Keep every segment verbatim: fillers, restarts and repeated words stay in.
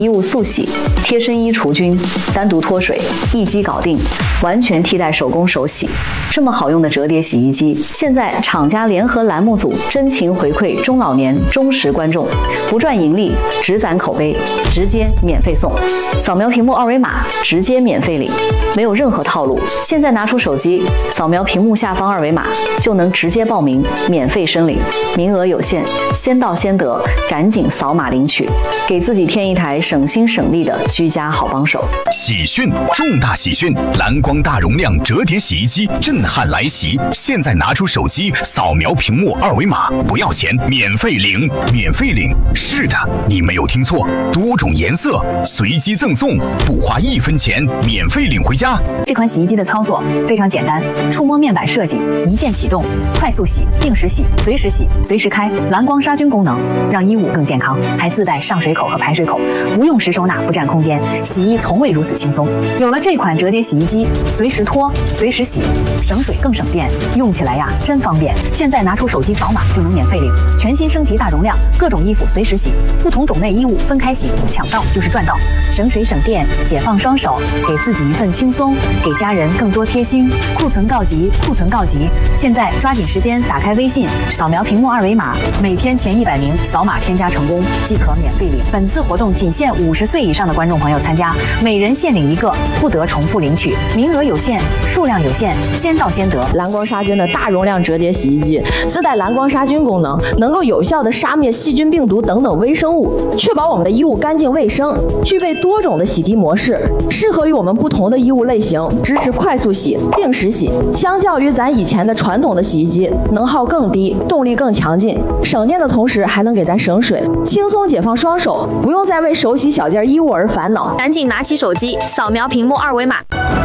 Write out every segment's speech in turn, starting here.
衣物速洗，贴身衣除菌，单独脱水，一机搞定，完全替代手工手洗。这么好用的折叠洗衣机，现在厂家联合栏目组真情回馈中老年忠实观众，不赚盈利，只攒口碑，直接免费送。扫描屏幕二维码，直接免费领，没有任何套路。现在拿出手机，扫描屏幕下方二维码，就能直接报名，免费申领，名额有限，先到先得，赶紧扫码领取，给自己添一台省心省力的居家好帮手。 喜讯，重大喜讯！蓝光大容量折叠洗衣机震撼来袭！现在拿出手机，扫描屏幕二维码，不要钱，免费领，免费领！是的，你没有听错，多种颜色，随机赠送，不花一分钱，免费领回家。 这款洗衣机的操作非常简单，触摸面板设计，一键启动，快速洗，定时洗，随时洗，随时开，蓝光杀菌功能，让衣物更健康，还自带上水口和排水口，不用时收纳，不占空间，洗衣从未如此轻松。有了这款折叠洗衣机，随时脱，随时洗，省水更省电，用起来呀真方便。现在拿出手机扫码就能免费领，全新升级大容量，各种衣服随时洗，不同种类衣物分开洗，抢到就是赚到，省水省电，解放双手，给自己一份轻松，给家人更多贴心。库存告急，库存告急！现在抓紧时间打开微信，扫描屏幕二维码，每天前一百名扫码添加成功即可免费领。本次活动仅限五十岁以上的观众朋友参加，每人限领一个，不得重复领取，名额有限，数量有限，先到先得。 蓝光杀菌的大容量折叠洗衣机自带蓝光杀菌功能，能够有效的杀灭细菌、病毒等等微生物，确保我们的衣物干净卫生。具备多种的洗涤模式，适合于我们不同的衣物类型，支持快速洗、定时洗。相较于咱以前的传统的洗衣机，能耗更低，动力更强劲，省电的同时还能给咱省水，轻松解放双手，不用再为手洗小件衣物而烦恼。 赶紧拿起手机，扫描屏幕二维码。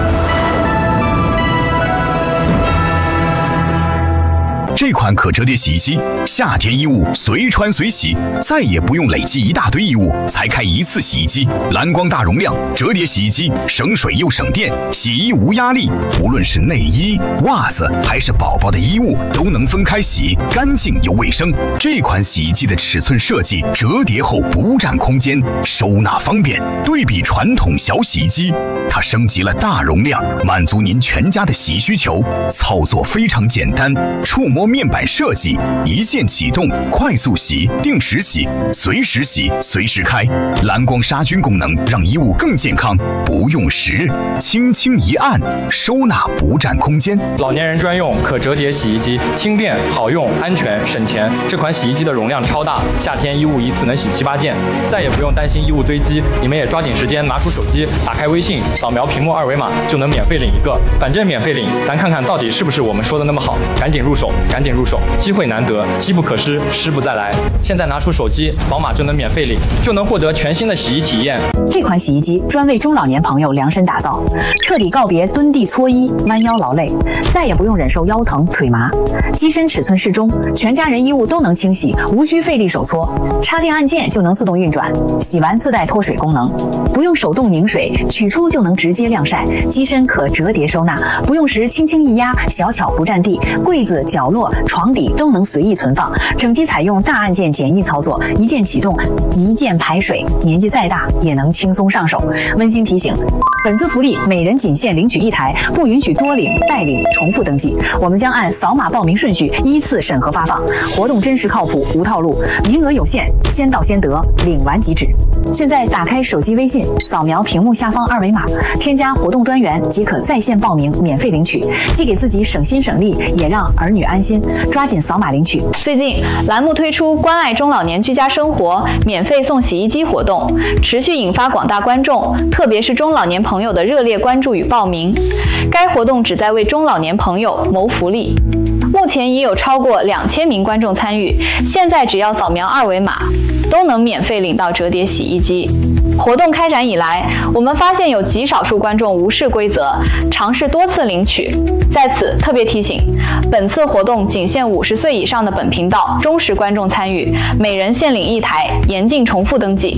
这款可折叠洗衣机，夏天衣物随穿随洗，再也不用累积一大堆衣物才开一次洗衣机。蓝光大容量折叠洗衣机，省水又省电，洗衣无压力。无论是内衣、袜子还是宝宝的衣物，都能分开洗，干净又卫生。这款洗衣机的尺寸设计，折叠后不占空间，收纳方便。对比传统小洗衣机，它升级了大容量，满足您全家的洗衣需求。操作非常简单，触摸面板设计，一键启动，快速洗，定时洗，随时洗，随时开。蓝光杀菌功能让衣物更健康，不用时，轻轻一按，收纳不占空间。 老年人专用可折叠洗衣机，轻便好用，安全省钱。这款洗衣机的容量超大，夏天衣物一次能洗七八件，再也不用担心衣物堆积。你们也抓紧时间拿出手机，打开微信，扫描屏幕二维码就能免费领一个，反正免费领，咱看看到底是不是我们说的那么好。赶紧入手，赶紧入手，机会难得，机不可失，失不再来。现在拿出手机，扫码就能免费领，就能获得全新的洗衣体验。 这款洗衣机专为中老年朋友量身打造，彻底告别蹲地搓衣、弯腰劳累，再也不用忍受腰疼、腿麻。机身尺寸适中，全家人衣物都能清洗，无需费力手搓，插电按键就能自动运转，洗完自带脱水功能，不用手动拧水，取出就能直接晾晒。机身可折叠收纳，不用时轻轻一压，小巧不占地，柜子、角落、床底都能随意存放。整机采用大按键简易操作，一键启动，一键排水，年纪再大也能轻松上手。温馨提醒，本次福利每人仅限领取一台，不允许多领、代领、重复登记。我们将按扫码报名顺序依次审核发放，活动真实靠谱，无套路，名额有限，先到先得，领完即止。现在打开手机微信，扫描屏幕下方二维码，添加活动专员即可在线报名，免费领取，既给自己省心省力，也让儿女安心。抓紧扫码领取。 最近栏目推出关爱中老年居家生活免费送洗衣机活动，持续引发广大观众，特别是中老年朋友的热烈关注与报名。该活动旨在为中老年朋友谋福利。目前已有超过两千名观众参与，现在只要扫描二维码，都能免费领到折叠洗衣机。活动开展以来，我们发现有极少数观众无视规则，尝试多次领取。在此特别提醒，本次活动仅限五十岁以上的本频道忠实观众参与，每人限领一台，严禁重复登记。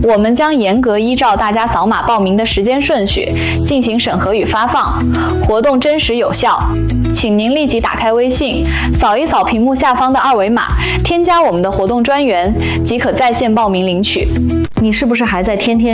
我们将严格依照大家扫码报名的时间顺序进行审核与发放，活动真实有效。请您立即打开微信，扫一扫屏幕下方的二维码，添加我们的活动专员，即可在线报名领取。 你是不是还在天天